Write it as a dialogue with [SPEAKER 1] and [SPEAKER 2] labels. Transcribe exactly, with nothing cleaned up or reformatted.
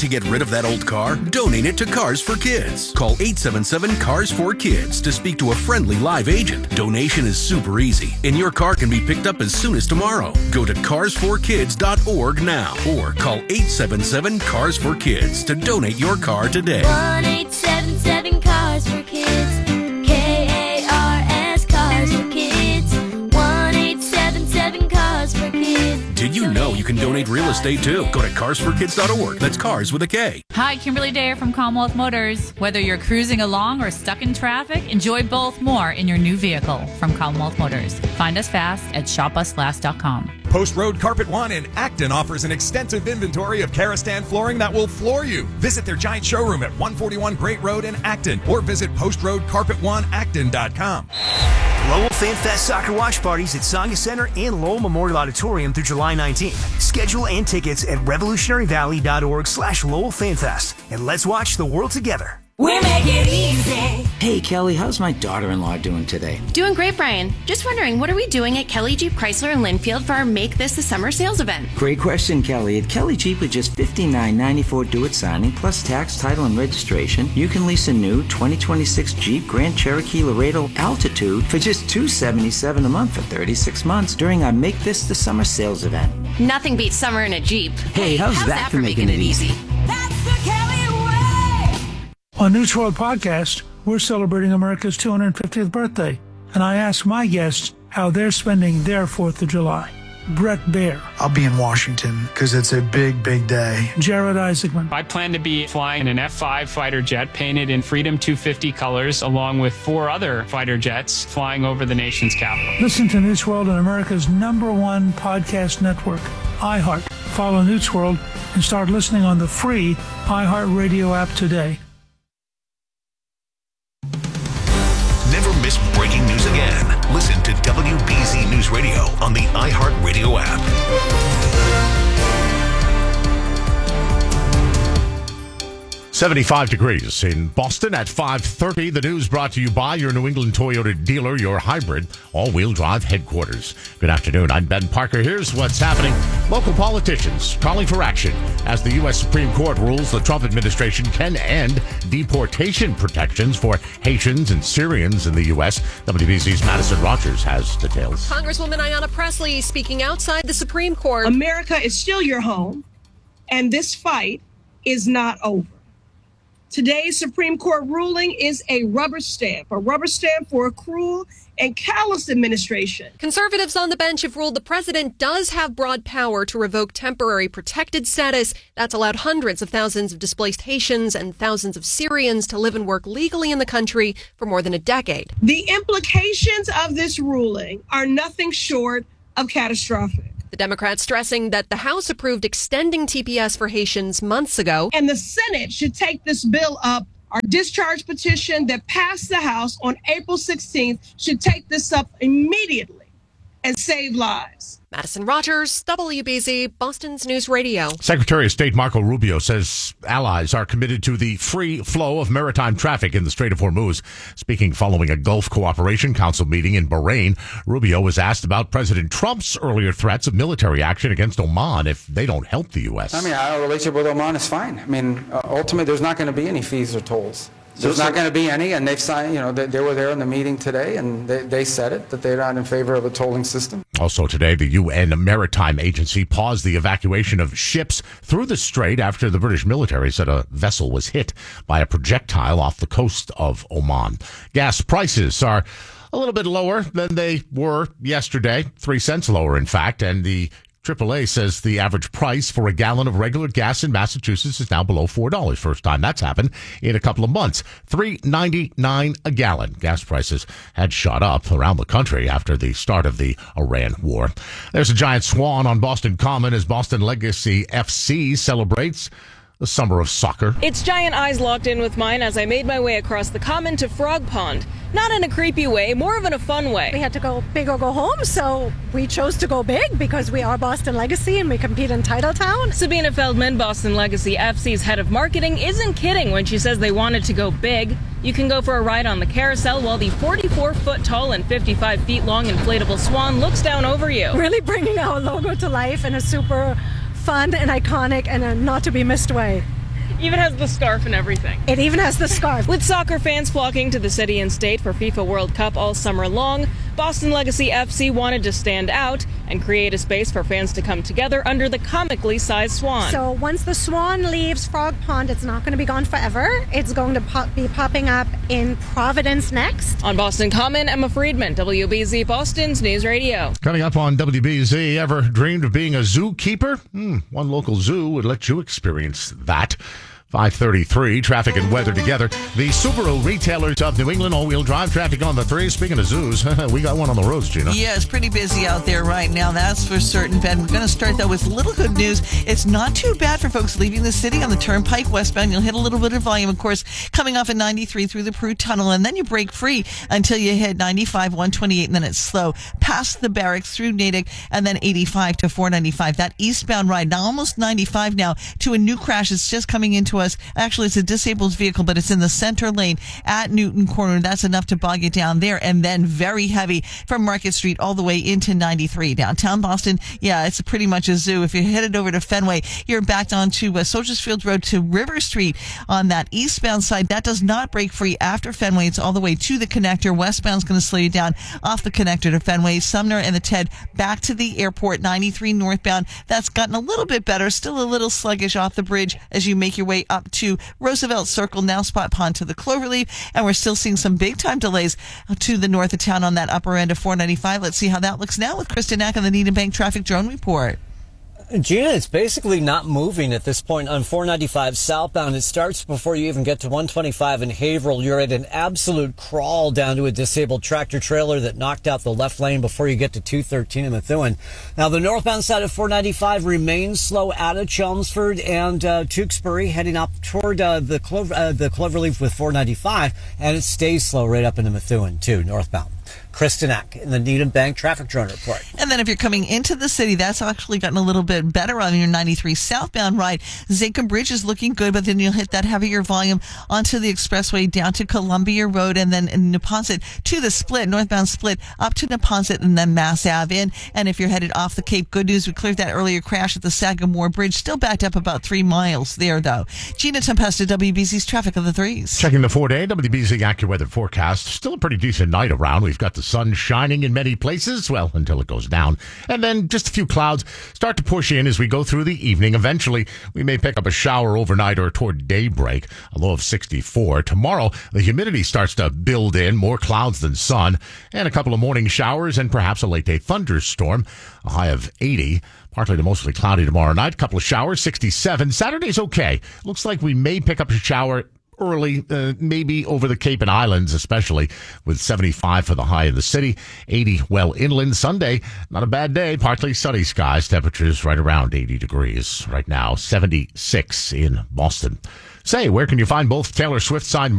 [SPEAKER 1] to get rid of that old car? Donate it to Cars for Kids. Call eight seven seven, CARS four kids to speak to a friendly live agent. Donation is super easy, and your car can be picked up as soon as tomorrow. Go to cars for kids dot org now or call eight seven seven, CARS four kids to donate your car today.
[SPEAKER 2] one eight seven seven, CARS four kids. K A R S, CARS four kids. one eight seven seven, CARS four kids.
[SPEAKER 1] Did you know you can donate real estate too? Go to cars for kids dot org. That's cars with a K.
[SPEAKER 3] Hi, Kimberly Dare from Commonwealth Motors. Whether you're cruising along or stuck in traffic, enjoy both more in your new vehicle from Commonwealth Motors. Find us fast at shop us last dot com.
[SPEAKER 4] Post Road Carpet One in Acton offers an extensive inventory of Karastan flooring that will floor you. Visit their giant showroom at one forty-one Great Road in Acton or visit post road carpet one acton dot com.
[SPEAKER 5] Lowell Fan Fest soccer watch parties at Saga Center and Lowell Memorial Auditorium through July nineteenth. Schedule and tickets at revolutionary valley dot org slash Lowell Fan Fest. And let's watch the world together.
[SPEAKER 6] We make it easy.
[SPEAKER 7] Hey, Kelly, how's my daughter-in-law doing today?
[SPEAKER 8] Doing great, Brian. Just wondering, what are we doing at Kelly Jeep Chrysler in Linfield for our Make This the Summer sales event?
[SPEAKER 7] Great question, Kelly. At Kelly Jeep, with just fifty-nine ninety-four due at signing, plus tax, title, and registration, you can lease a new twenty twenty-six Jeep Grand Cherokee Laredo Altitude for just two hundred seventy-seven dollars a month for thirty-six months during our Make This the Summer sales event.
[SPEAKER 8] Nothing beats summer in a Jeep.
[SPEAKER 7] Hey, how's, how's that, that for making, making it easy?
[SPEAKER 6] That's the Kelly way!
[SPEAKER 9] On News World Podcast, we're celebrating America's two hundred fiftieth birthday, and I ask my guests how they're spending their fourth of July. Brett Baer.
[SPEAKER 10] I'll be in Washington because it's a big, big day.
[SPEAKER 9] Jared Isaacman.
[SPEAKER 11] I plan to be flying in an F five fighter jet painted in Freedom two fifty colors, along with four other fighter jets flying over the nation's capital.
[SPEAKER 9] Listen to News World on America's number one podcast network, iHeart. Follow News World and start listening on the free iHeart Radio app today.
[SPEAKER 1] Never miss breaking news again. Listen to W B Z News Radio on the iHeartRadio app.
[SPEAKER 12] seventy-five degrees in Boston at five thirty. The news brought to you by your New England Toyota dealer, your hybrid all-wheel drive headquarters. Good afternoon. I'm Ben Parker. Here's what's happening. Local politicians calling for action as the U S Supreme Court rules the Trump administration can end deportation protections for Haitians and Syrians in the U S. W B Z's Madison Rogers has details.
[SPEAKER 13] Congresswoman Ayanna Pressley speaking outside the Supreme Court.
[SPEAKER 14] America is still your home, and this fight is not over. Today's Supreme Court ruling is a rubber stamp, a rubber stamp for a cruel and callous administration.
[SPEAKER 13] Conservatives on the bench have ruled the president does have broad power to revoke temporary protected status. That's allowed hundreds of thousands of displaced Haitians and thousands of Syrians to live and work legally in the country for more than a decade.
[SPEAKER 14] The implications of this ruling are nothing short of catastrophic.
[SPEAKER 13] The Democrats stressing that the House approved extending T P S for Haitians months ago.
[SPEAKER 14] And the Senate should take this bill up. Our discharge petition that passed the House on April sixteenth should take this up immediately and save lives.
[SPEAKER 13] Madison Rogers, W B Z, Boston's News Radio.
[SPEAKER 12] Secretary of State Marco Rubio says allies are committed to the free flow of maritime traffic in the Strait of Hormuz. Speaking following a Gulf Cooperation Council meeting in Bahrain, Rubio was asked about President Trump's earlier threats of military action against Oman if they don't help the U S.
[SPEAKER 15] I mean, our relationship with Oman is fine. I mean, uh, ultimately, there's not going to be any fees or tolls. There's not going to be any, and they've signed, you know, they, they were there in the meeting today, and they, they said it, that they're not in favor of a tolling system.
[SPEAKER 12] Also today, the U N Maritime Agency paused the evacuation of ships through the strait after the British military said a vessel was hit by a projectile off the coast of Oman. Gas prices are a little bit lower than they were yesterday, three cents lower, in fact, and the triple A says the average price for a gallon of regular gas in Massachusetts is now below four dollars. First time that's happened in a couple of months. three ninety-nine a gallon. Gas prices had shot up around the country after the start of the Iran war. There's a giant swan on Boston Common as Boston Legacy F C celebrates the summer of soccer.
[SPEAKER 16] Its giant eyes locked in with mine as I made my way across the Common to Frog Pond. Not in a creepy way, more of in a fun way.
[SPEAKER 17] We had to go big or go home, so we chose to go big because we are Boston Legacy and we compete in Titletown.
[SPEAKER 16] Sabina Feldman, Boston Legacy F C's head of marketing, isn't kidding when she says they wanted to go big. You can go for a ride on the carousel while the forty-four foot tall and fifty-five feet long inflatable swan looks down over you.
[SPEAKER 17] Really bringing our logo to life in a super fun and iconic and a not to be missed way.
[SPEAKER 16] Even has the scarf and everything.
[SPEAKER 17] It even has the scarf.
[SPEAKER 16] With soccer fans flocking to the city and state for FIFA World Cup all summer long, Boston Legacy F C wanted to stand out and create a space for fans to come together under the comically sized Swan.
[SPEAKER 17] So once the Swan leaves Frog Pond, it's not going to be gone forever. It's going to pop, be popping up in Providence next.
[SPEAKER 16] On Boston Common, Emma Friedman, W B Z Boston's News Radio.
[SPEAKER 12] Coming up on W B Z, ever dreamed of being a zookeeper? Hmm, one local zoo would let you experience that. five thirty-three, traffic and weather together. The Subaru retailers of New England, all-wheel drive traffic on the three. Speaking of zoos, we got one on the roads, Gina.
[SPEAKER 18] Yeah, it's pretty busy out there right now. That's for certain, Ben. We're going to start, though, with a little good news. It's not too bad for folks leaving the city on the Turnpike westbound. You'll hit a little bit of volume, of course, coming off at ninety-three through the Peru Tunnel, and then you break free until you hit ninety-five, one twenty-eight, and then it's slow past the barracks through Natick, and then eighty-five to four ninety-five. That eastbound ride, now almost ninety-five now, to a new crash. It's just coming into us. Actually, it's a disabled vehicle, but it's in the center lane at Newton Corner. That's enough to bog you down there. And then very heavy from Market Street all the way into ninety-three. Downtown Boston, yeah, it's pretty much a zoo. If you're headed over to Fenway, you're back onto uh, Soldiers Field Road to River Street on that eastbound side. That does not break free after Fenway. It's all the way to the connector. Westbound's going to slow you down off the connector to Fenway. Sumner and the Ted back to the airport. ninety-three northbound. That's gotten a little bit better. Still a little sluggish off the bridge as you make your way up to Roosevelt Circle, now Spot Pond to the Cloverleaf, and we're still seeing some big time delays to the north of town on that upper end of four ninety-five. Let's see how that looks now with Kristen Knack on the Needham Bank Traffic Drone Report.
[SPEAKER 19] Gina, it's basically not moving at this point on four ninety-five southbound. It starts before you even get to one twenty-five in Haverhill. You're at an absolute crawl down to a disabled tractor trailer that knocked out the left lane before you get to two thirteen in Methuen. Now, the northbound side of four ninety-five remains slow out of Chelmsford and uh, Tewksbury, heading up toward uh, the, Clover, uh, the Cloverleaf with four ninety-five, and it stays slow right up into Methuen, too, northbound. Kristen Eck in the Needham Bank Traffic Drone Report.
[SPEAKER 18] And then if you're coming into the city, that's actually gotten a little bit better on your ninety-three southbound ride. Zakim Bridge is looking good, but then you'll hit that heavier volume onto the expressway down to Columbia Road and then in Neponset to the split, northbound split, up to Neponset and then Mass Ave in. And if you're headed off the Cape, good news, we cleared that earlier crash at the Sagamore Bridge. Still backed up about three miles there, though. Gina Tempesta, W B Z's Traffic of the Threes.
[SPEAKER 12] Checking the four-day W B Z AccuWeather forecast. Still a pretty decent night around. We've got the sun shining in many places, well, until it goes down. And then just a few clouds start to push in as we go through the evening. Eventually, we may pick up a shower overnight or toward daybreak, a low of sixty-four. Tomorrow, the humidity starts to build in, more clouds than sun, and a couple of morning showers and perhaps a late-day thunderstorm, a high of eighty. Partly to mostly cloudy tomorrow night. A couple of showers, sixty-seven. Saturday's okay. Looks like we may pick up a shower early, uh, maybe over the Cape and Islands, especially with seventy-five for the high in the city, eighty well inland. Sunday, not a bad day, partly sunny skies, temperatures right around eighty degrees right now, seventy-six in Boston. Say, where can you find both Taylor Swift signed